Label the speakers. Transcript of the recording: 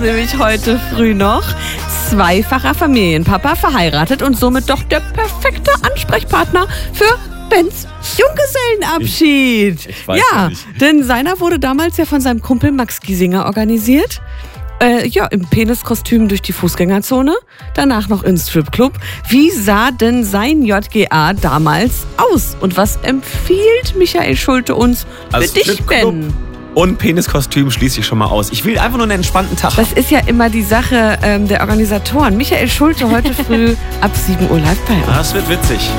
Speaker 1: Nämlich heute früh noch zweifacher Familienpapa, verheiratet und somit doch der perfekte Ansprechpartner für Bens Junggesellenabschied.
Speaker 2: Ich weiß nicht.
Speaker 1: Denn seiner wurde damals ja von seinem Kumpel Max Giesinger organisiert. Im Peniskostüm durch die Fußgängerzone, danach noch ins Stripclub. Wie sah denn sein JGA damals aus? Und was empfiehlt Michael Schulte uns für dich, Ben?
Speaker 2: Und Peniskostüm schließe ich schon mal aus. Ich will einfach nur einen entspannten Tag.
Speaker 1: Das ist ja immer die Sache der Organisatoren. Michael Schulte heute früh ab 7 Uhr live bei uns.
Speaker 2: Das wird witzig.